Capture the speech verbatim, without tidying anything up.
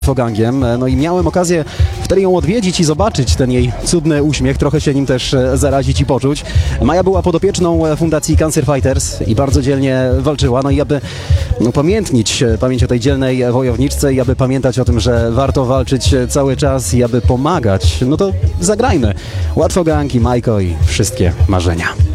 Gangiem. No i miałem okazję wtedy ją odwiedzić i zobaczyć ten jej cudny uśmiech, trochę się nim też zarazić i poczuć. Maja była podopieczną Fundacji Cancer Fighters i bardzo dzielnie walczyła. No i aby upamiętnić pamięć o tej dzielnej wojowniczce i aby pamiętać o tym, że warto walczyć cały czas i aby pomagać, no to zagrajmy Łatwo Gang i Majko i wszystkie marzenia.